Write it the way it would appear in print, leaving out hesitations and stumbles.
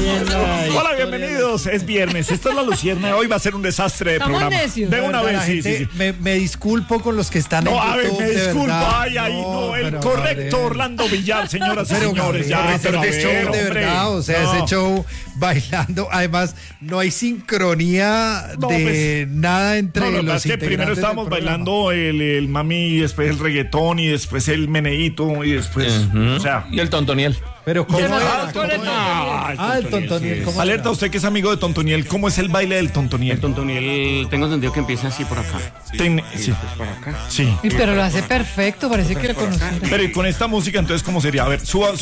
Hola, bienvenidos. Es viernes. Esta es la Lucierna. Hoy va a ser un desastre de Estamos programa. necios. De una vez, sí. Me disculpo con los que están en No, a ver, YouTube, me de disculpo. verdad. Ay, el pero correcto Gabriel. Orlando Villar, señoras y Pero señores. Gabriel, Pero a ese show ver, de hombre. verdad, o sea, No. ese show bailando, además no hay sincronía No, de pues, nada entre No, lo que los pasa es que primero integrantes estábamos del programa. bailando el mami, y después el reggaetón, y después el meneíto, y después, o sea... Y el tontoniel. Pero ¿cómo ¿Qué era? más con el El Tontoniel, ¿cómo Alerta, era? usted que es amigo de Tontoniel, ¿cómo es el baile del Tontoniel? El tontoniel, tengo entendido que empieza así por acá. Sí, Por acá. sí. Pero lo hace perfecto, parece que lo conociera. Pero ¿y con esta música entonces cómo sería? A ver, suba